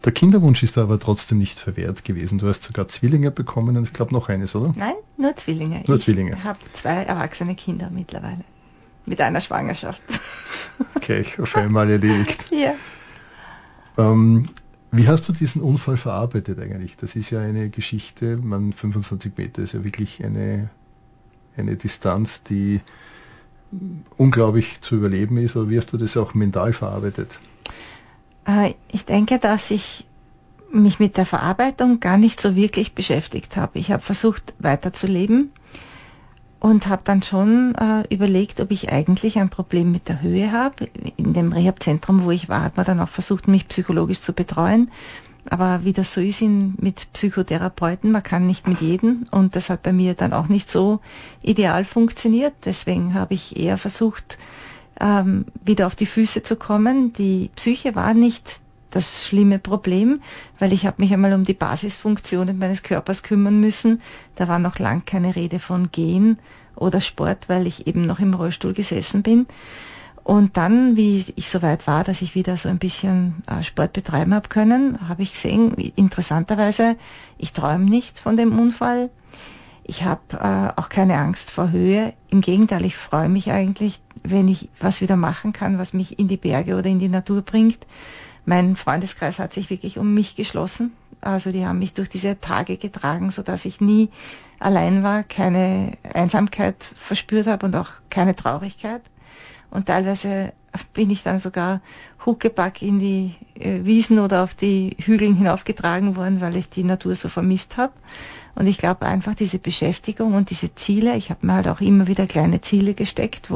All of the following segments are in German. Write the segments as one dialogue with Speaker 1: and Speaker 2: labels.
Speaker 1: Der Kinderwunsch ist aber trotzdem nicht verwehrt gewesen. Du hast sogar Zwillinge bekommen und ich glaube noch eines, oder?
Speaker 2: Nein, nur Zwillinge.
Speaker 1: Nur Zwillinge.
Speaker 2: Ich habe 2 erwachsene Kinder mittlerweile. Mit einer Schwangerschaft.
Speaker 1: Okay, auf einmal erledigt.
Speaker 2: Ja.
Speaker 1: Wie hast du diesen Unfall verarbeitet eigentlich? Das ist ja eine Geschichte, 25 Meter ist ja wirklich eine Distanz, die unglaublich zu überleben ist, aber wie hast du das auch mental verarbeitet?
Speaker 2: Ich denke, dass ich mich mit der Verarbeitung gar nicht so wirklich beschäftigt habe. Ich habe versucht, weiterzuleben und habe dann schon überlegt, ob ich eigentlich ein Problem mit der Höhe habe. In dem Rehabzentrum, wo ich war, hat man dann auch versucht, mich psychologisch zu betreuen. Aber wie das so ist mit Psychotherapeuten, man kann nicht mit jedem und das hat bei mir dann auch nicht so ideal funktioniert. Deswegen habe ich eher versucht, wieder auf die Füße zu kommen. Die Psyche war nicht das schlimme Problem, weil ich habe mich einmal um die Basisfunktionen meines Körpers kümmern müssen. Da war noch lang keine Rede von Gehen oder Sport, weil ich eben noch im Rollstuhl gesessen bin. Und dann, wie ich soweit war, dass ich wieder so ein bisschen Sport betreiben habe können, habe ich gesehen, interessanterweise, ich träume nicht von dem Unfall. Ich habe auch keine Angst vor Höhe. Im Gegenteil, ich freue mich eigentlich, wenn ich was wieder machen kann, was mich in die Berge oder in die Natur bringt. Mein Freundeskreis hat sich wirklich um mich geschlossen. Also die haben mich durch diese Tage getragen, sodass ich nie allein war, keine Einsamkeit verspürt habe und auch keine Traurigkeit. Und teilweise bin ich dann sogar huckepack in die Wiesen oder auf die Hügeln hinaufgetragen worden, weil ich die Natur so vermisst habe. Und ich glaube einfach diese Beschäftigung und diese Ziele, ich habe mir halt auch immer wieder kleine Ziele gesteckt,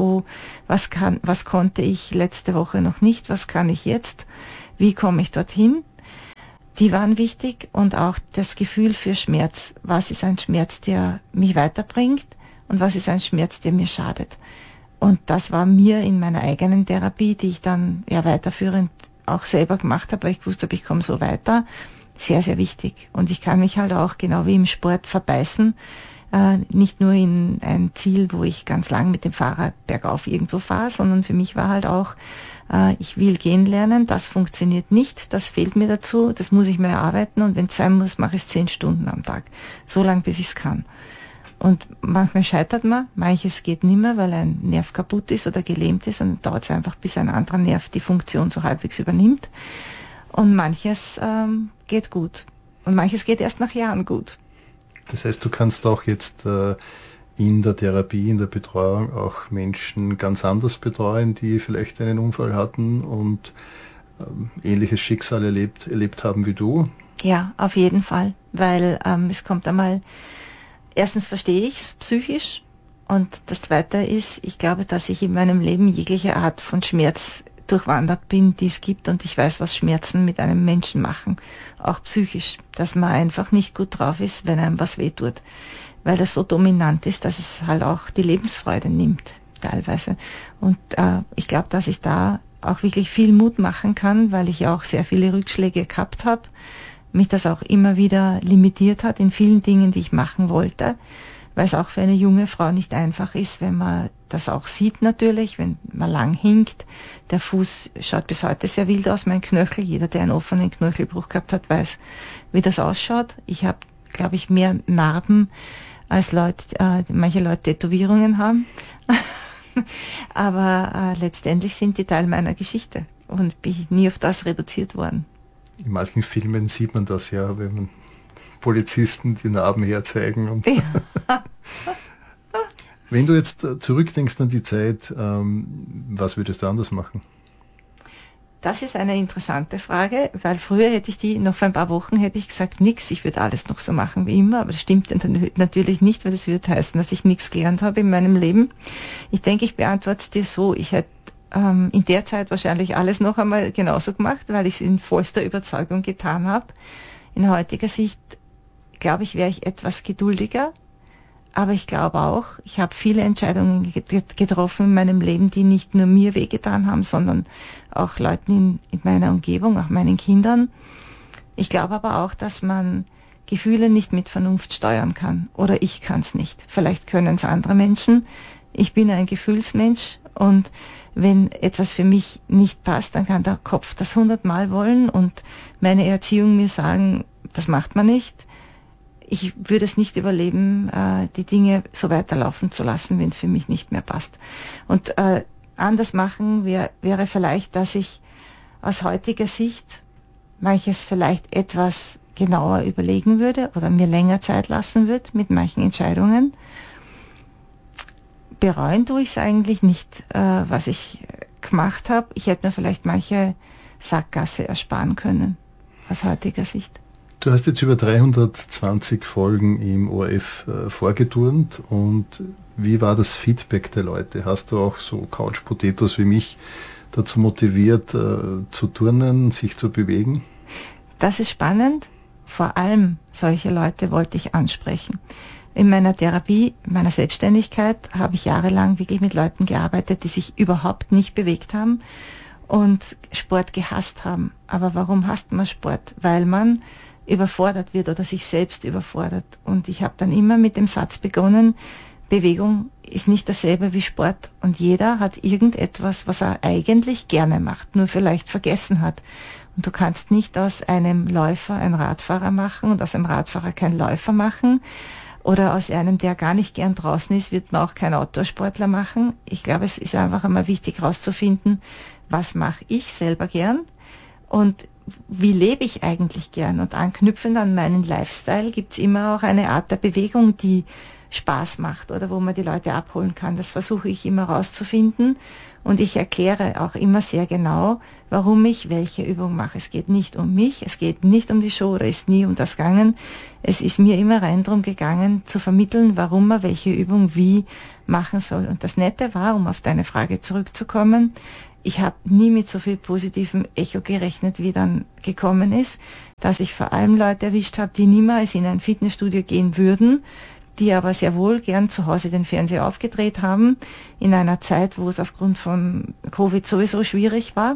Speaker 2: was konnte ich letzte Woche noch nicht, was kann ich jetzt, wie komme ich dorthin, die waren wichtig und auch das Gefühl für Schmerz. Was ist ein Schmerz, der mich weiterbringt und was ist ein Schmerz, der mir schadet? Und das war mir in meiner eigenen Therapie, die ich dann ja weiterführend auch selber gemacht habe, weil ich gewusst habe, ich komme so weiter, sehr, sehr wichtig. Und ich kann mich halt auch, genau wie im Sport, verbeißen, nicht nur in ein Ziel, wo ich ganz lang mit dem Fahrrad bergauf irgendwo fahre, sondern für mich war halt auch, ich will gehen lernen, das funktioniert nicht, das fehlt mir dazu, das muss ich mir erarbeiten und wenn es sein muss, mache ich es 10 Stunden am Tag, so lang bis ich es kann. Und manchmal scheitert man, manches geht nicht mehr, weil ein Nerv kaputt ist oder gelähmt ist und dauert es einfach, bis ein anderer Nerv die Funktion so halbwegs übernimmt. Und manches geht gut. Und manches geht erst nach Jahren gut.
Speaker 1: Das heißt, du kannst auch jetzt in der Therapie, in der Betreuung auch Menschen ganz anders betreuen, die vielleicht einen Unfall hatten und ähnliches Schicksal erlebt haben wie du?
Speaker 2: Ja, auf jeden Fall. Weil es kommt einmal, erstens verstehe ich es psychisch und das Zweite ist, ich glaube, dass ich in meinem Leben jegliche Art von Schmerz durchwandert bin, die es gibt und ich weiß, was Schmerzen mit einem Menschen machen, auch psychisch, dass man einfach nicht gut drauf ist, wenn einem was wehtut, weil das so dominant ist, dass es halt auch die Lebensfreude nimmt, teilweise. Und ich glaube, dass ich da auch wirklich viel Mut machen kann, weil ich ja auch sehr viele Rückschläge gehabt habe, mich das auch immer wieder limitiert hat in vielen Dingen, die ich machen wollte, weil es auch für eine junge Frau nicht einfach ist, wenn man das auch sieht natürlich, wenn man lang hinkt. Der Fuß schaut bis heute sehr wild aus, mein Knöchel. Jeder, der einen offenen Knöchelbruch gehabt hat, weiß, wie das ausschaut. Ich habe, glaube ich, mehr Narben, als manche Leute Tätowierungen haben. Aber letztendlich sind die Teil meiner Geschichte und bin ich nie auf das reduziert worden.
Speaker 1: In manchen Filmen sieht man das ja, wenn man Polizisten die Narben herzeigen. Und
Speaker 2: ja.
Speaker 1: Wenn du jetzt zurückdenkst an die Zeit, was würdest du anders machen?
Speaker 2: Das ist eine interessante Frage, weil früher noch vor ein paar Wochen hätte ich gesagt, nix, ich würde alles noch so machen wie immer, aber das stimmt natürlich nicht, weil das würde heißen, dass ich nichts gelernt habe in meinem Leben. Ich denke, ich beantworte es dir so, ich hätte in der Zeit wahrscheinlich alles noch einmal genauso gemacht, weil ich es in vollster Überzeugung getan habe. In heutiger Sicht, glaube ich, wäre ich etwas geduldiger, aber ich glaube auch, ich habe viele Entscheidungen getroffen in meinem Leben, die nicht nur mir wehgetan haben, sondern auch Leuten in meiner Umgebung, auch meinen Kindern. Ich glaube aber auch, dass man Gefühle nicht mit Vernunft steuern kann. Oder ich kann es nicht. Vielleicht können es andere Menschen. Ich bin ein Gefühlsmensch und wenn etwas für mich nicht passt, dann kann der Kopf das 100-mal wollen und meine Erziehung mir sagen, das macht man nicht. Ich würde es nicht überleben, die Dinge so weiterlaufen zu lassen, wenn es für mich nicht mehr passt. Und anders machen wäre vielleicht, dass ich aus heutiger Sicht manches vielleicht etwas genauer überlegen würde oder mir länger Zeit lassen würde mit manchen Entscheidungen. Bereuen tue ich es eigentlich nicht, was ich gemacht habe. Ich hätte mir vielleicht manche Sackgasse ersparen können, aus heutiger Sicht.
Speaker 1: Du hast jetzt über 320 Folgen im ORF vorgeturnt und wie war das Feedback der Leute? Hast du auch so Couch Potatoes wie mich dazu motiviert, zu turnen, sich zu bewegen?
Speaker 2: Das ist spannend. Vor allem solche Leute wollte ich ansprechen. In meiner Therapie, meiner Selbstständigkeit habe ich jahrelang wirklich mit Leuten gearbeitet, die sich überhaupt nicht bewegt haben und Sport gehasst haben. Aber warum hasst man Sport? Weil man überfordert wird oder sich selbst überfordert. Und ich habe dann immer mit dem Satz begonnen, Bewegung ist nicht dasselbe wie Sport und jeder hat irgendetwas, was er eigentlich gerne macht, nur vielleicht vergessen hat. Und du kannst nicht aus einem Läufer einen Radfahrer machen und aus einem Radfahrer keinen Läufer machen. Oder aus einem, der gar nicht gern draußen ist, wird man auch keinen Outdoor-Sportler machen. Ich glaube, es ist einfach einmal wichtig herauszufinden, was mache ich selber gern und wie lebe ich eigentlich gern. Und anknüpfend an meinen Lifestyle gibt es immer auch eine Art der Bewegung, die Spaß macht oder wo man die Leute abholen kann. Das versuche ich immer herauszufinden. Und ich erkläre auch immer sehr genau, warum ich welche Übung mache. Es geht nicht um mich, es geht nicht um die Show oder ist nie um das gegangen. Es ist mir immer rein drum gegangen, zu vermitteln, warum man welche Übung wie machen soll. Und das Nette war, um auf deine Frage zurückzukommen, ich habe nie mit so viel positivem Echo gerechnet, wie dann gekommen ist, dass ich vor allem Leute erwischt habe, die niemals in ein Fitnessstudio gehen würden, die aber sehr wohl gern zu Hause den Fernseher aufgedreht haben, in einer Zeit, wo es aufgrund von Covid sowieso schwierig war.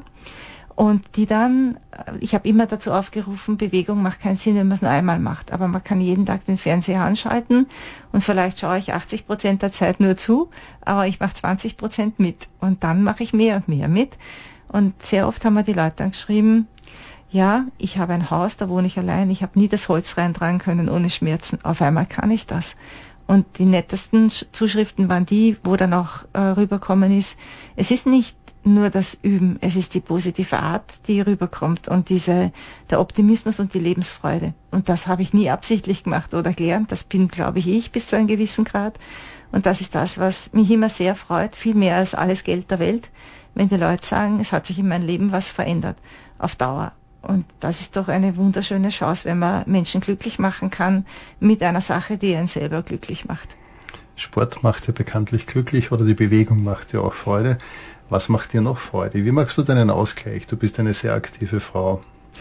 Speaker 2: Und die dann, ich habe immer dazu aufgerufen, Bewegung macht keinen Sinn, wenn man es nur einmal macht. Aber man kann jeden Tag den Fernseher anschalten und vielleicht schaue ich 80% der Zeit nur zu, aber ich mache 20% mit. Und dann mache ich mehr und mehr mit. Und sehr oft haben mir die Leute dann geschrieben, ja, ich habe ein Haus, da wohne ich allein, ich habe nie das Holz reintragen können ohne Schmerzen. Auf einmal kann ich das. Und die nettesten Zuschriften waren die, wo dann auch rüberkommen ist, es ist nicht nur das Üben, es ist die positive Art, die rüberkommt und der Optimismus und die Lebensfreude. Und das habe ich nie absichtlich gemacht oder gelernt, das bin, glaube ich, bis zu einem gewissen Grad. Und das ist das, was mich immer sehr freut, viel mehr als alles Geld der Welt, wenn die Leute sagen, es hat sich in meinem Leben was verändert, auf Dauer. Und das ist doch eine wunderschöne Chance, wenn man Menschen glücklich machen kann mit einer Sache, die einen selber glücklich macht.
Speaker 1: Sport macht ja bekanntlich glücklich oder die Bewegung macht ja auch Freude. Was macht dir noch Freude? Wie magst du deinen Ausgleich? Du bist eine sehr aktive Frau.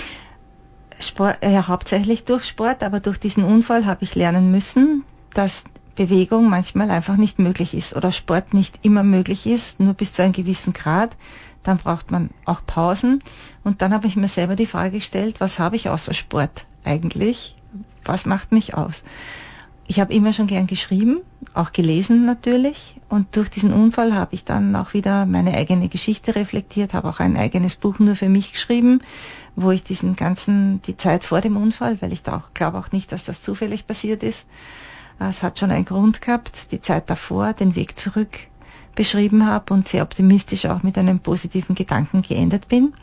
Speaker 2: Sport, ja, hauptsächlich durch Sport, aber durch diesen Unfall habe ich lernen müssen, dass Bewegung manchmal einfach nicht möglich ist oder Sport nicht immer möglich ist, nur bis zu einem gewissen Grad. Dann braucht man auch Pausen. Und dann habe ich mir selber die Frage gestellt, was habe ich außer Sport eigentlich? Was macht mich aus? Ich habe immer schon gern geschrieben, auch gelesen natürlich. Und durch diesen Unfall habe ich dann auch wieder meine eigene Geschichte reflektiert, habe auch ein eigenes Buch nur für mich geschrieben, wo ich die Zeit vor dem Unfall, weil ich da auch glaube auch nicht, dass das zufällig passiert ist. Es hat schon einen Grund gehabt, die Zeit davor, den Weg zurück beschrieben habe und sehr optimistisch auch mit einem positiven Gedanken geendet bin.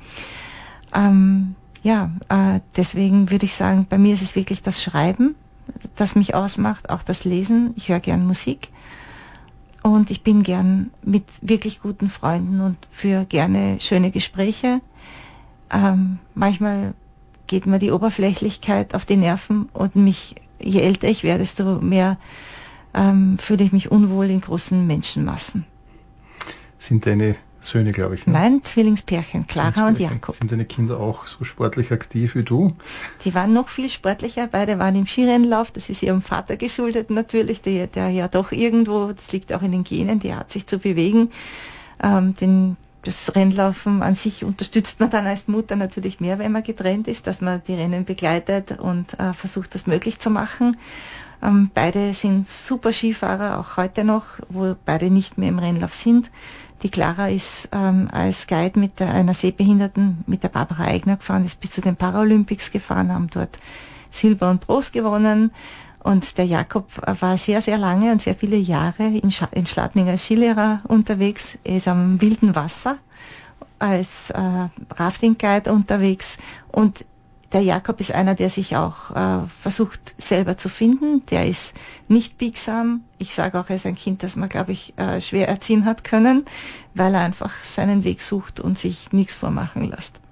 Speaker 2: Deswegen würde ich sagen, bei mir ist es wirklich das Schreiben, das mich ausmacht, auch das Lesen. Ich höre gern Musik und ich bin gern mit wirklich guten Freunden und für gerne schöne Gespräche. Manchmal geht mir die Oberflächlichkeit auf die Nerven und je älter ich werde, desto mehr fühle ich mich unwohl in großen Menschenmassen.
Speaker 1: Sind deine Söhne, glaube ich, ne?
Speaker 2: Nein, Zwillingspärchen, Clara und Jakob.
Speaker 1: Sind deine Kinder auch so sportlich aktiv wie du?
Speaker 2: Die waren noch viel sportlicher, beide waren im Skirennlauf, das ist ihrem Vater geschuldet natürlich, der ja doch irgendwo, das liegt auch in den Genen, der hat sich zu bewegen. Den das Rennlaufen an sich unterstützt man dann als Mutter natürlich mehr, wenn man getrennt ist, dass man die Rennen begleitet und versucht, das möglich zu machen. Beide sind super Skifahrer, auch heute noch, wo beide nicht mehr im Rennlauf sind. Die Clara ist als Guide mit einer Sehbehinderten, mit der Barbara Eigner gefahren, ist bis zu den Paralympics gefahren, haben dort Silber und Bronze gewonnen. Und der Jakob war sehr, sehr lange und sehr viele Jahre in Schladming als Skilehrer unterwegs. Er ist am wilden Wasser als Rafting-Guide unterwegs. Und der Jakob ist einer, der sich auch versucht selber zu finden. Der ist nicht biegsam. Ich sage auch, er ist ein Kind, das man, glaube ich, schwer erziehen hat können, weil er einfach seinen Weg sucht und sich nichts vormachen lässt.